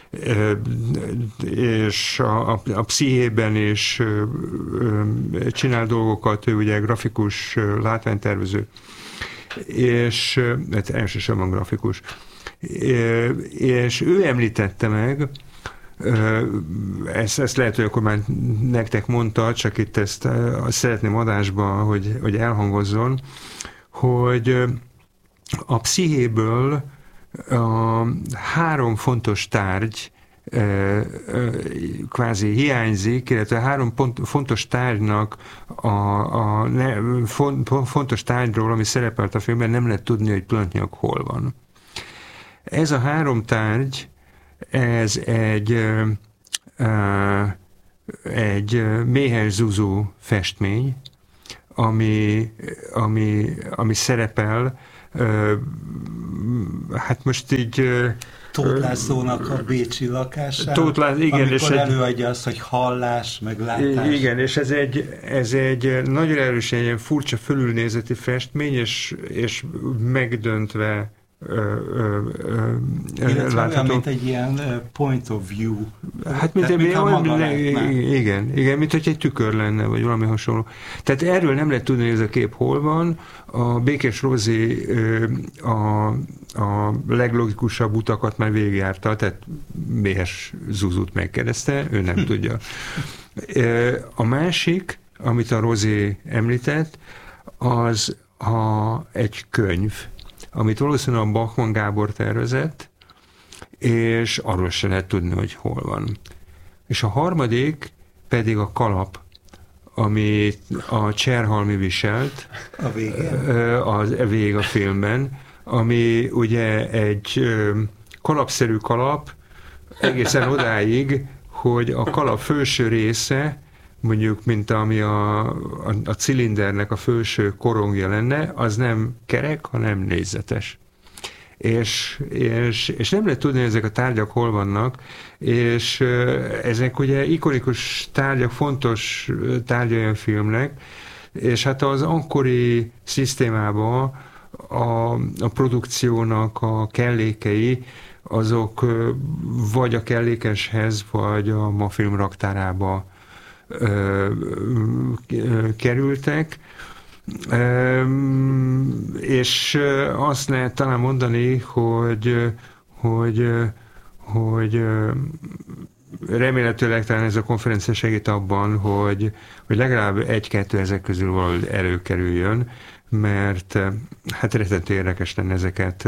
és a Pszichében is csinál dolgokat, ő ugye grafikus, látványtervező, és hát elsősorban grafikus. És ő említette meg, ezt lehet, hogy akkor már nektek mondta, csak itt ezt szeretném adásba, hogy elhangozzon, hogy a Pszichéből a 3 fontos tárgy kvázi hiányzik, illetve a 3 fontos tárgynak fontos tárgyról, ami szerepelt a filmben, nem lehet tudni, hogy pillanatnyilag hol van. Ez a 3 tárgy, ez egy méhes zuzú festmény, ami szerepel, hát most így... Tóth Lászlónak a bécsi lakásán, amikor előadja azt, hogy hallás, meg látás. Igen, és ez egy nagyon erősen ilyen furcsa fölülnézeti festmény, és megdöntve látható. Mint egy ilyen point of view. Hát mint igen, mint hogy egy tükör lenne, vagy valami hasonló. Tehát erről nem lehet tudni, hogy ez a kép hol van. A Békés Rozi a leglogikusabb utakat már végigjárta, tehát méhes Zuzut megkérdezte, ő nem tudja. A másik, amit a Rozi említett, az egy könyv, amit valószínűleg a Bachmann Gábor tervezett, és arról se lehet tudni, hogy hol van. És a harmadik pedig a kalap, amit a Cserhalmi viselt a végén a filmben, ami ugye egy kalapszerű kalap egészen odáig, hogy a kalap felső része, mondjuk, mint ami a cilindernek a felső korongja lenne, az nem kerek, hanem négyzetes. És nem lehet tudni, hogy ezek a tárgyak hol vannak, és ezek ugye ikonikus tárgyak, fontos tárgyai a filmnek, és hát az akkori szisztémában a produkciónak a kellékei, azok vagy a kellékeshez, vagy a Mafilm raktárába kerültek, és azt lehet talán mondani, hogy remélhetőleg talán ez a konferencia segít abban, hogy legalább 1-2 ezek közül valahogy előkerüljön, mert hát rettentő érdekes lenne ezeket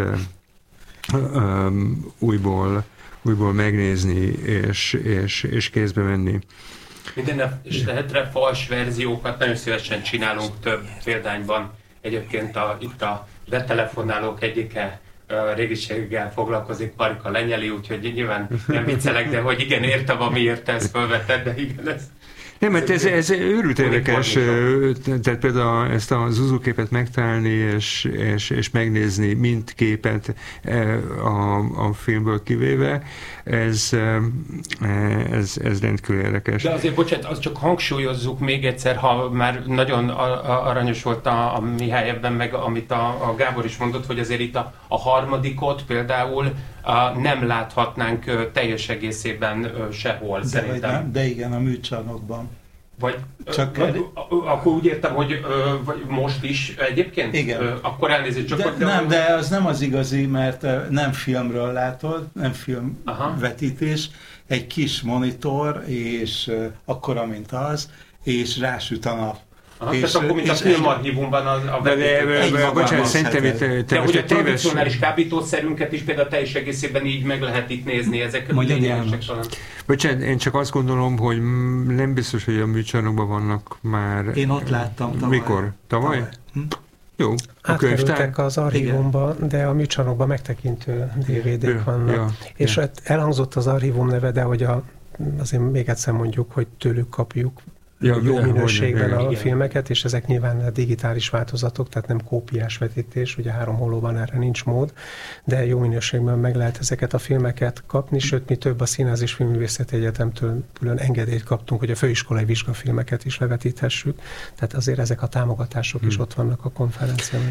újból megnézni és kézbe venni. Minden esetre fals verziókat nagyon szívesen csinálunk több példányban. Egyébként itt a betelefonálók egyike régiséggel foglalkozik, Parika Lenyeli, úgyhogy nyilván nem viccelek, de hogy igen, értem, amiért ezt felvetted, de igen, ez... Nem, mert ez őrült érdekes, tehát például ezt a Zuzu képet megtalálni és megnézni mindképet a filmből kivéve, ez rendkívül érdekes. De azért, bocsánat, azt csak hangsúlyozzuk még egyszer, ha már nagyon aranyos volt a Mihály ebben, meg amit a Gábor is mondott, hogy azért itt a harmadikot például nem láthatnánk teljes egészében sehol, szerintem. De igen, a műcsarnokban. Vagy akkor úgy értem, hogy most is egyébként? Igen. Akkor elnézést csak... De az nem az igazi, mert nem filmről látod, nem filmvetítés, egy kis monitor, és akkora, mint az, és rásüt a nap. Tehát akkor, mint a filmarchívumban bocsánat, szerintem itt... De hogy a tradicionális kábítószerünket is például teljes egészében így meg lehet itt nézni, ezek lényegesek talán. Bocsánat, én csak azt gondolom, hogy nem biztos, hogy a műcsarnokban vannak már... Én ott láttam tavaly. Mikor? Tavaly? Jó. Átkerültek az archívumba, de a műcsarnokban megtekintő DVD-k vannak. Ja, és elhangzott az archívum neve, de hogy azért még egyszer mondjuk, hogy tőlük kapjuk jó minőségben a filmeket, és ezek nyilván digitális változatok, tehát nem kópiás vetítés, ugye 3 holóban erre nincs mód, de jó minőségben meg lehet ezeket a filmeket kapni, sőt, mi több a Színház és Filmművészeti Egyetemtől külön engedélyt kaptunk, hogy a főiskolai vizsgafilmeket is levetíthessük, tehát azért ezek a támogatások is ott vannak a konferencián.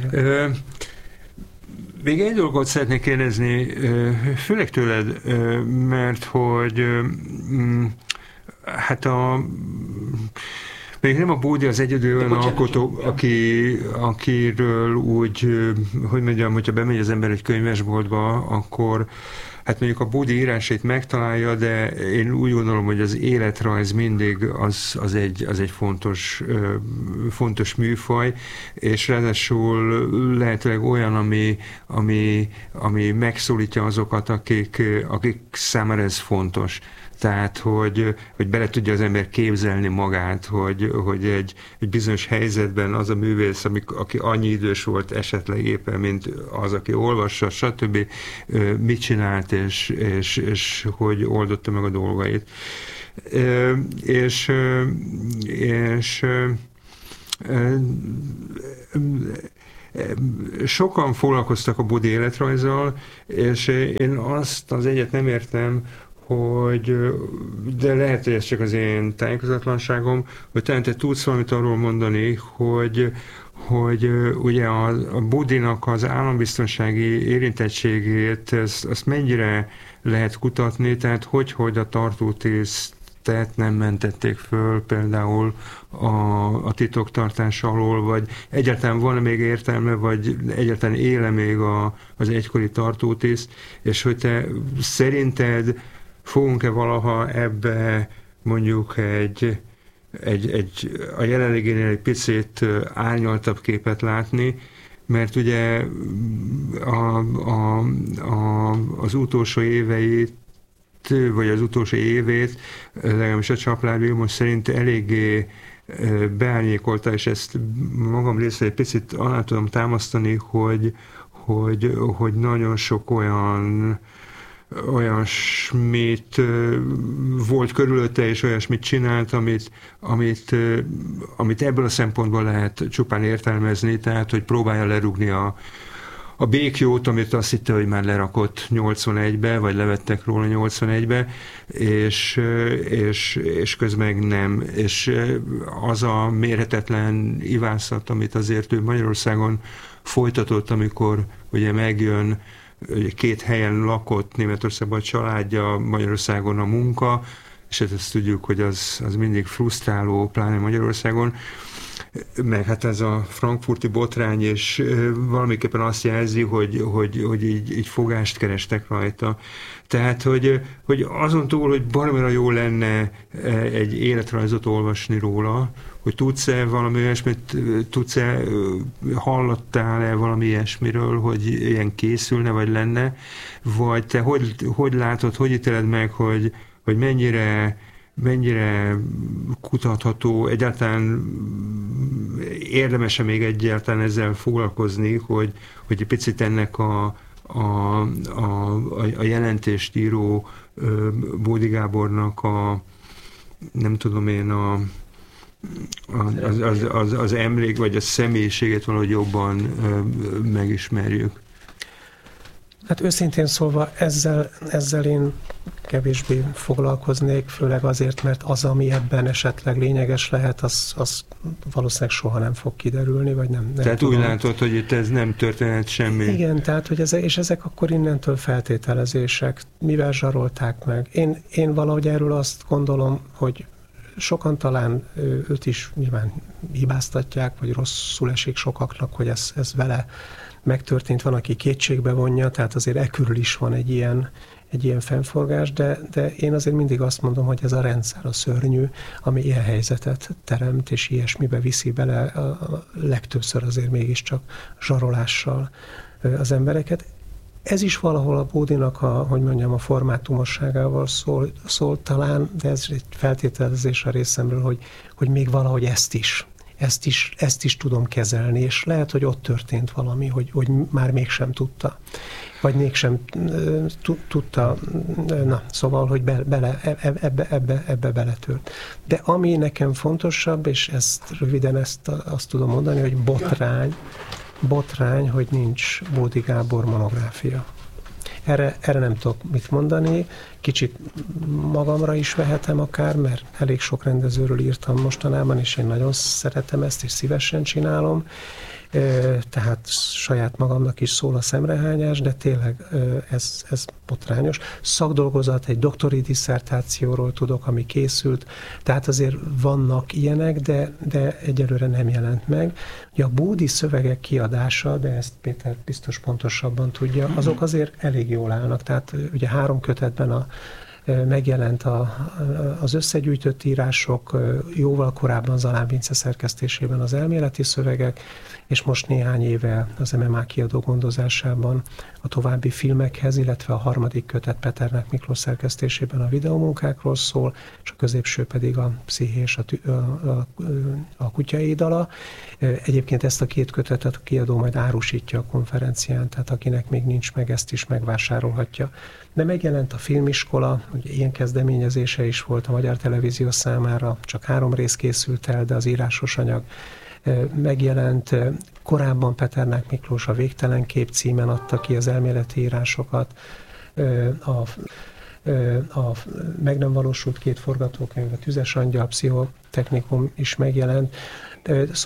Még egy dolgot szeretnék kérdezni, főleg tőled, mert hogy hát még nem a Bódi az egyedül olyan alkotó, akiről úgy, hogy mondjam, hogyha bemegy az ember egy könyvesboltba, akkor hát mondjuk a Bódi írásait megtalálja, de én úgy gondolom, hogy az életrajz mindig az egy fontos műfaj, és ráadásul lehetőleg olyan, ami megszólítja azokat, akik számára ez fontos. Tehát, hogy bele tudja az ember képzelni magát, hogy egy bizonyos helyzetben az a művész, aki annyi idős volt esetleg éppen, mint az, aki olvassa, stb. Mit csinált, és hogy oldotta meg a dolgait. És sokan foglalkoztak a Bódi életrajzzal, és én azt az egyet nem értem, de lehet, hogy ez csak az én tájékozatlanságom, hogy talán te tudsz valamit arról mondani, hogy ugye a Bódinak az állambiztonsági érintettségét, azt mennyire lehet kutatni, tehát hogy a tartótisztet nem mentették föl például a titoktartás alól, vagy egyáltalán van még értelme, vagy egyáltalán éle még az egykori tartótiszt, és hogy te szerinted fogunk-e valaha ebbe mondjuk a jelenlegénél egy picit árnyaltabb képet látni, mert ugye az utolsó éveit, vagy az utolsó évét, legalábbis a Csaplád Vilmos szerint eléggé beárnyékolta, és ezt magam részéről egy picit alá tudom támasztani, hogy nagyon sok olyasmit volt körülötte, és olyasmit csinált, amit ebből a szempontból lehet csupán értelmezni, tehát, hogy próbálja lerúgni a békjót, amit azt hitte, hogy már lerakott 81-be, vagy levettek róla 81-be, és közben meg nem. És az a mérhetetlen ivászat, amit azért ő Magyarországon folytatott, amikor ugye megjön, 2 helyen lakott Németországban a családja, Magyarországon a munka, és ezt tudjuk, hogy az mindig frusztráló, pláne Magyarországon, meg hát ez a frankfurti botrány, és valamiképpen azt jelzi, hogy így fogást kerestek rajta. Tehát, hogy azon túl, hogy baromira jó lenne egy életrajzot olvasni róla, hogy tudsz-e valami ilyesmit, hallottál-e valami ilyesmiről, hogy ilyen készülne, vagy lenne, vagy te hogy látod, hogy ítéled meg, hogy mennyire kutatható, egyáltalán érdemes-e még egyáltalán ezzel foglalkozni, hogy egy picit ennek a jelentést író Bódi Gábornak nem tudom én, az emlék, vagy a személyiségét valahogy jobban megismerjük. Hát őszintén szólva ezzel én kevésbé foglalkoznék, főleg azért, mert az, ami ebben esetleg lényeges lehet, az valószínűleg soha nem fog kiderülni, vagy nem tehát tudom. Úgy látod, hogy itt ez nem történhet semmi. Igen, tehát, hogy ezek akkor innentől feltételezések, mivel zsarolták meg. Én valahogy erről azt gondolom, hogy sokan talán őt is nyilván hibáztatják, vagy rosszul esik sokaknak, hogy ez vele megtörtént, van, aki kétségbe vonja, tehát azért körül is van egy ilyen fennforgás, de én azért mindig azt mondom, hogy ez a rendszer a szörnyű, ami ilyen helyzetet teremt, és ilyesmibe viszi bele a legtöbbször azért mégiscsak zsarolással az embereket. Ez is valahol a Bódinak a formátumosságával szól talán, de ez egy feltételezés a részemről, hogy még valahogy ezt is ezt is tudom kezelni, és lehet, hogy ott történt valami, hogy már mégsem tudta. Vagy mégsem tudta, na, szóval, hogy ebbe beletört. De ami nekem fontosabb, és ezt röviden azt tudom mondani, hogy botrány, hogy nincs Bódi Gábor monográfia. Erre nem tudok mit mondani, kicsit magamra is vehetem akár, mert elég sok rendezőről írtam mostanában, és én nagyon szeretem ezt, és szívesen csinálom, tehát saját magamnak is szól a szemrehányás, de tényleg ez botrányos. Szakdolgozat, egy doktori disszertációról tudok, ami készült, tehát azért vannak ilyenek, de egyelőre nem jelent meg. Ugye a Bódi szövegek kiadása, de ezt Péter biztos pontosabban tudja, azok azért elég jól állnak, tehát ugye 3 kötetben megjelent az összegyűjtött írások, jóval korábban Zalán Vince szerkesztésében az elméleti szövegek, és most néhány éve az MMA kiadó gondozásában a további filmekhez, illetve a 3. kötet Peternek Miklós szerkesztésében a videómunkákról szól, és a középső pedig a Psziché és a Kutyai dala. Egyébként ezt a 2 kötetet a kiadó majd árusítja a konferencián, tehát akinek még nincs meg, ezt is megvásárolhatja. De megjelent a filmiskola, ugye ilyen kezdeményezése is volt a Magyar Televízió számára, csak 3 rész készült el, de az írásos anyag megjelent. Korábban Peternák Miklós a Végtelen kép címen adta ki az elméleti írásokat. A meg nem valósult 2 forgatókönyv, a Tüzes Angyal, Pszichotechnikum is megjelent.